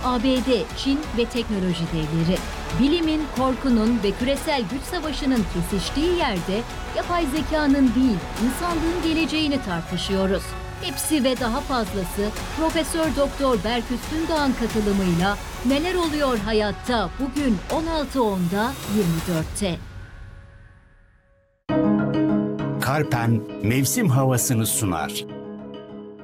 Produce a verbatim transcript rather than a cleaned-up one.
A B D, Çin ve teknoloji devleri. Bilimin, korkunun ve küresel güç savaşının kesiştiği yerde yapay zekanın değil, insanlığın geleceğini tartışıyoruz. Hepsi ve daha fazlası Profesör Doktor Berk Üstündağ'ın katılımıyla Neler Oluyor Hayatta bugün on altı onda yirmi dörtte. Karpen mevsim havasını sunar.